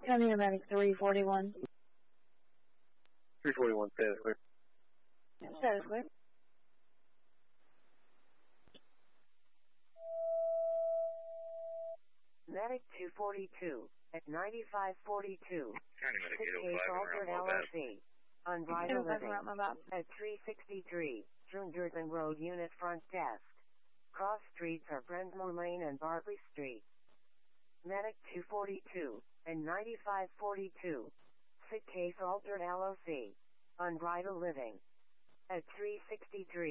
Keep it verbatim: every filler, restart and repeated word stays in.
County Medic three forty-one. three forty-one, status clear. Status clear. Medic two forty-two at ninety-five forty-two. County Medic Sick eight oh case five altered around L L C. Unbridled living. At three sixty-three, Junderton Road, Unit Front Desk. Cross streets are Brensmore Lane and Barclay Street. Medic two forty-two and ninety-five forty-two. Sick case altered L L C. Unbridled living. At three sixty-three.